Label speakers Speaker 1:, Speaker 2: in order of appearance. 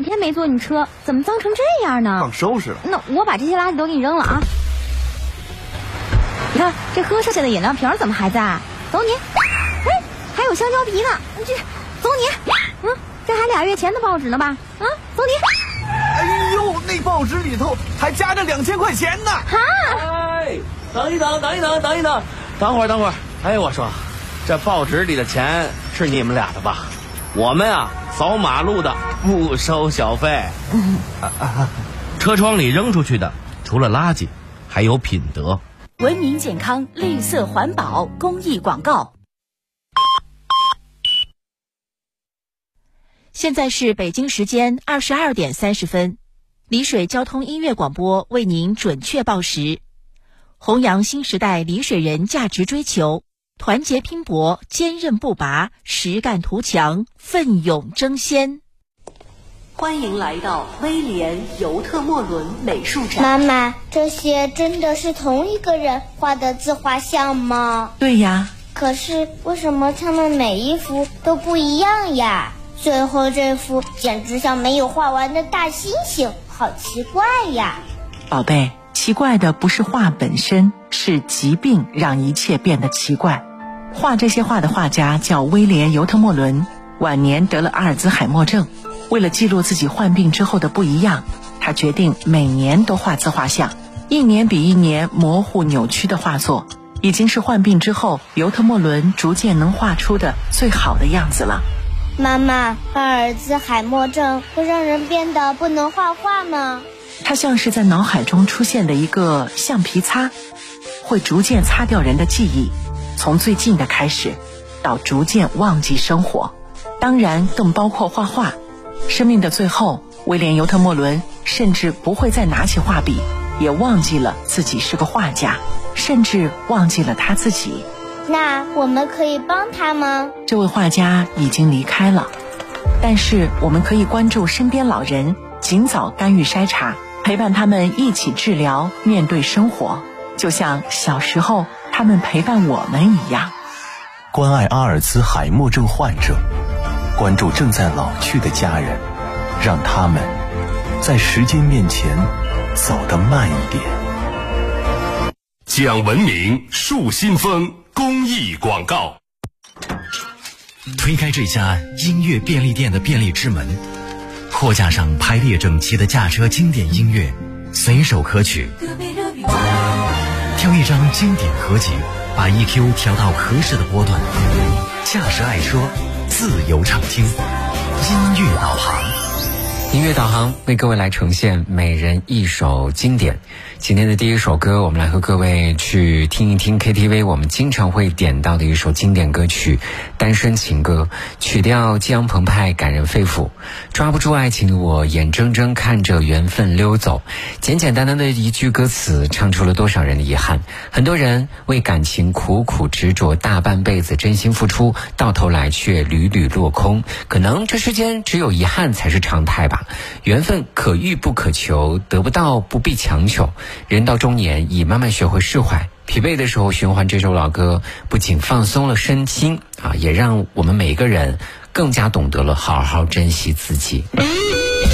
Speaker 1: 天没坐你车，怎么脏成这样呢？
Speaker 2: 忘收拾了。
Speaker 1: 那我把这些垃圾都给你扔了啊！你看这喝剩下的饮料瓶怎么还在？走你！哎，还有香蕉皮呢，走你！这还2月前的报纸呢吧？走你！
Speaker 2: 哎呦，那报纸里头还夹着2000块钱呢！
Speaker 1: 哈！
Speaker 3: 哎，等一等，等会儿。哎，我说，这报纸里的钱是你们俩的吧？我们啊，扫马路的不收小费。
Speaker 4: 车窗里扔出去的，除了垃圾，还有品德。
Speaker 5: 文明健康、绿色环保公益广告。现在是北京时间22点30分，丽水交通音乐广播为您准确报时。弘扬新时代丽水人价值追求，团结拼搏，坚韧不拔，实干图强，奋勇争先。欢迎来到威廉·尤特莫伦美术展。
Speaker 6: 妈妈，这些真的是同一个人画的自画像吗？
Speaker 7: 对呀。
Speaker 6: 可是为什么他们每一幅都不一样呀？最后这幅简直像没有画完的大猩猩，好奇怪呀！
Speaker 7: 宝贝，奇怪的不是画本身，是疾病让一切变得奇怪。画这些画的画家叫威廉·尤特莫伦，晚年得了阿尔兹海默症。为了记录自己患病之后的不一样，他决定每年都画自画像，一年比一年模糊扭曲的画作，已经是患病之后尤特莫伦逐渐能画出的最好的样子了。
Speaker 6: 妈妈，阿尔兹海默症会让人变得不能画画吗？
Speaker 7: 它像是在脑海中出现的一个橡皮擦，会逐渐擦掉人的记忆，从最近的开始到逐渐忘记生活，当然更包括画画。生命的最后，威廉·尤特莫伦甚至不会再拿起画笔，也忘记了自己是个画家，甚至忘记了他自己。
Speaker 6: 那我们可以帮他吗？
Speaker 7: 这位画家已经离开了，但是我们可以关注身边老人，尽早干预筛查，陪伴他们一起治疗，面对生活，就像小时候他们陪伴我们一样。
Speaker 8: 关爱阿尔兹海默症患者，关注正在老去的家人，让他们在时间面前走得慢一点。
Speaker 9: 讲文明树新风公益广告。
Speaker 10: 推开这家音乐便利店的便利之门，货架上排列整齐的驾车经典音乐，随手可取。挑一张经典合集，把 EQ 调到合适的波段，驾驶爱说，自由畅听。音乐导航，
Speaker 11: 音乐导航为各位来呈现每人一首经典。今天的第一首歌，我们来和各位去听一听 KTV 我们经常会点到的一首经典歌曲《单身情歌》，曲调激昂澎湃，感人肺腑。抓不住爱情的我，眼睁睁看着缘分溜走。简简单单的一句歌词，唱出了多少人的遗憾。很多人为感情苦苦执着大半辈子，真心付出，到头来却屡屡落空。可能这世间只有遗憾才是常态吧。缘分可遇不可求，得不到不必强求。人到中年，已慢慢学会释怀。疲惫的时候循环这首老歌，不仅放松了身心也让我们每个人更加懂得了好好珍惜自己。